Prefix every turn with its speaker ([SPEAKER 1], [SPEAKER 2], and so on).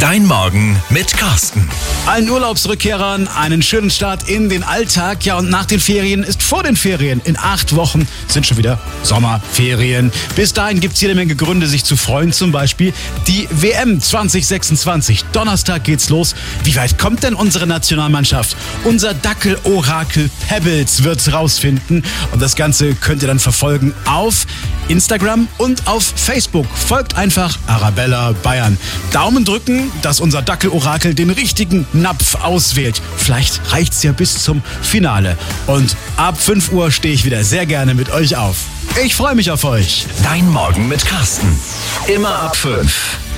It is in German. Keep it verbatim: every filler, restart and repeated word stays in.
[SPEAKER 1] Dein Morgen mit Carsten.
[SPEAKER 2] Allen Urlaubsrückkehrern einen schönen Start in den Alltag. Ja, und nach den Ferien ist vor den Ferien. In acht Wochen sind schon wieder Sommerferien. Bis dahin gibt es jede Menge Gründe, sich zu freuen. Zum Beispiel die W M zwanzig sechsundzwanzig. Donnerstag geht's los. Wie weit kommt denn unsere Nationalmannschaft? Unser Dackel-Orakel Pebbles wird's rausfinden. Und das Ganze könnt ihr dann verfolgen auf Instagram und auf Facebook. Folgt einfach Arabella Bayern. Daumen drücken, dass unser Dackel-Orakel den richtigen Napf auswählt. Vielleicht reicht's ja bis zum Finale. Und ab fünf Uhr stehe ich wieder sehr gerne mit euch auf. Ich freue mich auf euch.
[SPEAKER 1] Dein Morgen mit Carsten. Immer ab fünf.